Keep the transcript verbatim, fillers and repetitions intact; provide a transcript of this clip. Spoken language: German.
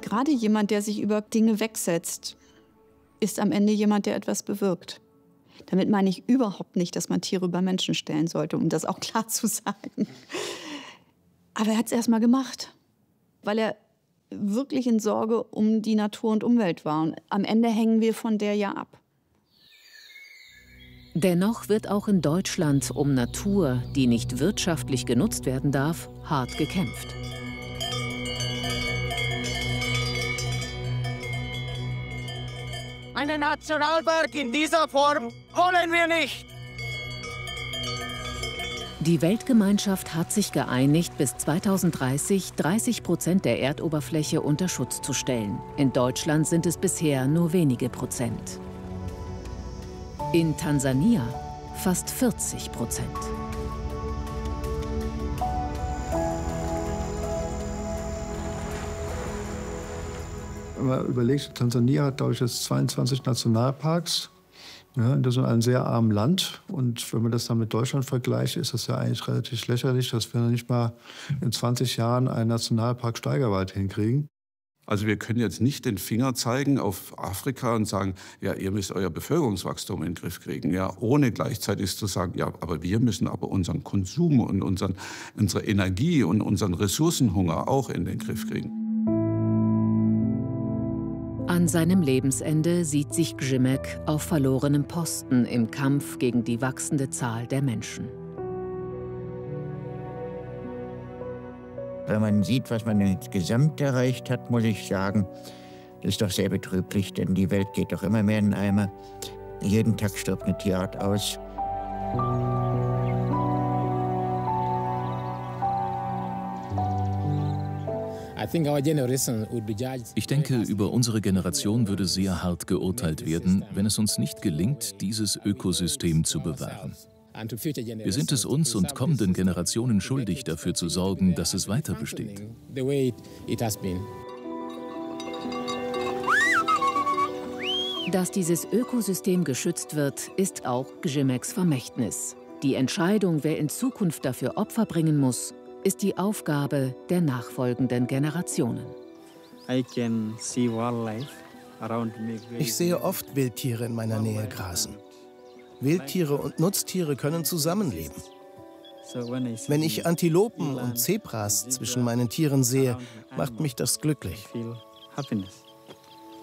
Gerade jemand, der sich über Dinge wegsetzt, ist am Ende jemand, der etwas bewirkt. Damit meine ich überhaupt nicht, dass man Tiere über Menschen stellen sollte, um das auch klar zu sagen. Aber er hat es erst mal gemacht, weil er wirklich in Sorge um die Natur und Umwelt war. Und am Ende hängen wir von der ja ab. Dennoch wird auch in Deutschland um Natur, die nicht wirtschaftlich genutzt werden darf, hart gekämpft. Einen Nationalpark in dieser Form wollen wir nicht! Die Weltgemeinschaft hat sich geeinigt, bis zweitausenddreißig dreißig Prozent der Erdoberfläche unter Schutz zu stellen. In Deutschland sind es bisher nur wenige Prozent. In Tansania fast vierzig Prozent. Wenn man überlegt, Tansania hat, glaube ich, jetzt zweiundzwanzig Nationalparks. Ja, das ist ein sehr armes Land. Und wenn man das dann mit Deutschland vergleicht, ist das ja eigentlich relativ lächerlich, dass wir noch nicht mal in zwanzig Jahren einen Nationalpark Steigerwald hinkriegen. Also wir können jetzt nicht den Finger zeigen auf Afrika und sagen, ja, ihr müsst euer Bevölkerungswachstum in den Griff kriegen, ja, ohne gleichzeitig zu sagen, ja, aber wir müssen aber unseren Konsum und unseren, unsere Energie und unseren Ressourcenhunger auch in den Griff kriegen. An seinem Lebensende sieht sich Grzimek auf verlorenem Posten im Kampf gegen die wachsende Zahl der Menschen. Wenn man sieht, was man insgesamt erreicht hat, muss ich sagen, das ist doch sehr betrüblich, denn die Welt geht doch immer mehr in den Eimer. Jeden Tag stirbt eine Tierart aus. Ich denke, über unsere Generation würde sehr hart geurteilt werden, wenn es uns nicht gelingt, dieses Ökosystem zu bewahren. Wir sind es uns und kommenden Generationen schuldig, dafür zu sorgen, dass es weiter besteht. Dass dieses Ökosystem geschützt wird, ist auch Grzimeks Vermächtnis. Die Entscheidung, wer in Zukunft dafür Opfer bringen muss, ist die Aufgabe der nachfolgenden Generationen. Ich sehe oft Wildtiere in meiner Nähe grasen. Wildtiere und Nutztiere können zusammenleben. Wenn ich Antilopen und Zebras zwischen meinen Tieren sehe, macht mich das glücklich.